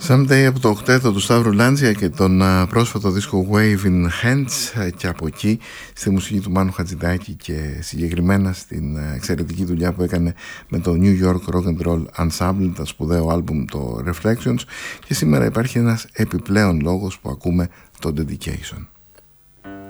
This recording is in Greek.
Someday από το οκτέτο του Σταύρου Λάντζια και τον πρόσφατο δίσκο Wave in Hands, και από εκεί στη μουσική του Μάνου Χατζηδάκη και συγκεκριμένα στην εξαιρετική δουλειά που έκανε με το New York Rock and Roll Ensemble, το σπουδαίο άλμπουμ το Reflections. Και σήμερα υπάρχει ένας επιπλέον λόγος που ακούμε το Dedication.